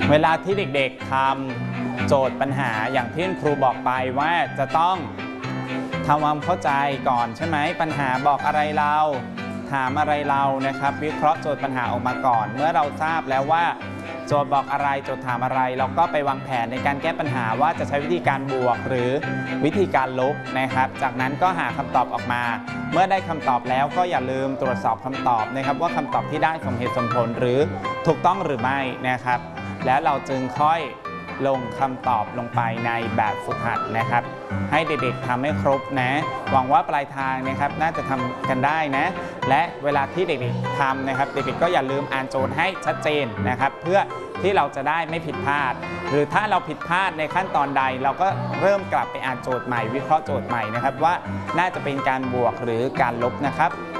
เวลาที่เด็กๆทำโจทย์ปัญหาอย่างที่ครูบอกไปว่าจะต้องทำความเข้าใจก่อนใช่ไหมปัญหาบอกอะไรเราถามอะไรเรานะครับวิเคราะห์โจทย์ปัญหาออกมาก่อนเมื่อเราทราบแล้วว่าโจทย์บอกอะไรโจทย์ถามอะไรเราก็ไปวางแผนในการแก้ปัญหาว่าจะใช้วิธีการบวกหรือวิธีการลบนะครับจากนั้นก็หาคำตอบออกมาเมื่อได้คำตอบแล้วก็อย่าลืมตรวจสอบคำตอบนะครับว่าคำตอบที่ได้สมเหตุสมผลหรือถูกต้องหรือไม่นะครับแล้วเราจึงค่อยลงคำตอบลงไปในแบบฝึกหัดนะครับให้เด็กๆทำให้ครบนะหวังว่าปลายทางนะครับน่าจะทำกันได้นะและเวลาที่เด็กๆทำนะครับเด็กๆก็อย่าลืมอ่านโจทย์ให้ชัดเจนนะครับเพื่อที่เราจะได้ไม่ผิดพลาดหรือถ้าเราผิดพลาดในขั้นตอนใดเราก็เริ่มกลับไปอ่านโจทย์ใหม่วิเคราะห์โจทย์ใหม่นะครับว่าน่าจะเป็นการบวกหรือการลบนะครับ